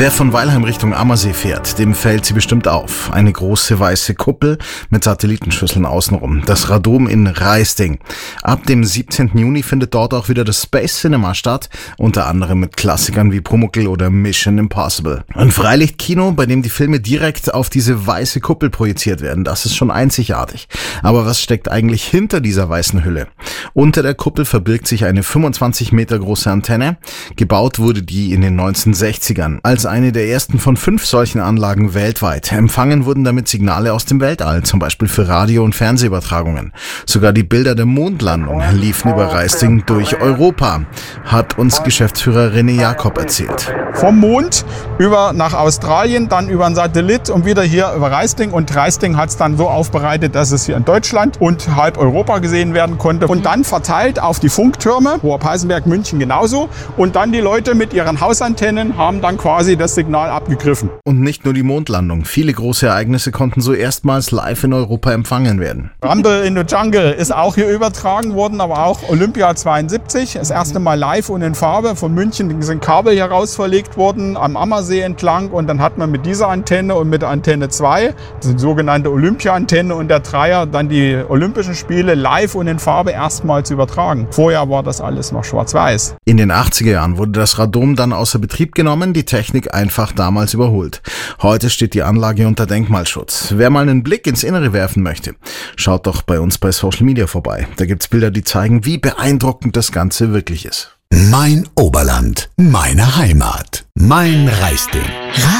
Wer von Weilheim Richtung Ammersee fährt, dem fällt sie bestimmt auf. Eine große weiße Kuppel mit Satellitenschüsseln außenrum. Das Radom in Raisting. Ab dem 17. Juni findet dort auch wieder das Space Cinema statt, unter anderem mit Klassikern wie Pumuckl oder Mission Impossible. Ein Freilichtkino, bei dem die Filme direkt auf diese weiße Kuppel projiziert werden, das ist schon einzigartig. Aber was steckt eigentlich hinter dieser weißen Hülle? Unter der Kuppel verbirgt sich eine 25 Meter große Antenne. Gebaut wurde die in den 1960ern. Als eine der ersten von 5 solchen Anlagen weltweit. Empfangen wurden damit Signale aus dem Weltall, zum Beispiel für Radio- und Fernsehübertragungen. Sogar die Bilder der Mondlandung liefen über Raisting durch Europa, hat uns Geschäftsführer René Jakob erzählt. Vom Mond über nach Australien, dann über einen Satellit und wieder hier über Raisting. Und Raisting hat es dann so aufbereitet, dass es hier in Deutschland und halb Europa gesehen werden konnte. Und dann verteilt auf die Funktürme, Hoher-Peißenberg, München genauso. Und dann die Leute mit ihren Hausantennen haben dann quasi das Signal abgegriffen. Und nicht nur die Mondlandung. Viele große Ereignisse konnten so erstmals live in Europa empfangen werden. Rumble in the Jungle ist auch hier übertragen worden, aber auch Olympia 72. Das erste Mal live und in Farbe. Von München sind Kabel hier rausverlegt worden, am Ammersee entlang. Und dann hat man mit dieser Antenne und mit der Antenne 2, die sogenannte Olympia-Antenne und der Dreier, dann die Olympischen Spiele live und in Farbe erstmals übertragen. Vorher war das alles noch schwarz-weiß. In den 80er Jahren wurde das Radom dann außer Betrieb genommen, die Technik einfach damals überholt. Heute steht die Anlage unter Denkmalschutz. Wer mal einen Blick ins Innere werfen möchte, schaut doch bei uns bei Social Media vorbei. Da gibt's Bilder, die zeigen, wie beeindruckend das Ganze wirklich ist. Mein Oberland, meine Heimat, mein Raisting.